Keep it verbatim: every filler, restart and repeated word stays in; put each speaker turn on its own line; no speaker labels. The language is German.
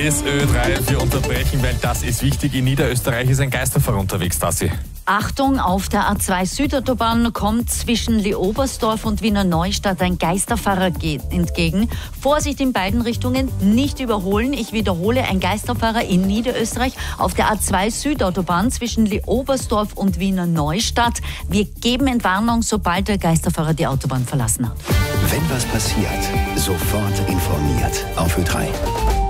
ist Ö drei. Wir unterbrechen, weil das ist wichtig. In Niederösterreich ist ein Geisterfahrer unterwegs, Tassi.
Achtung, auf der A zwei Südautobahn kommt zwischen Leobersdorf und Wiener Neustadt ein Geisterfahrer entgegen. Vorsicht in beiden Richtungen, nicht überholen. Ich wiederhole, ein Geisterfahrer in Niederösterreich auf der A zwei Südautobahn zwischen Leobersdorf und Wiener Neustadt. Wir geben Entwarnung, sobald der Geisterfahrer die Autobahn verlassen hat.
Wenn was passiert, sofort informiert auf Ö drei.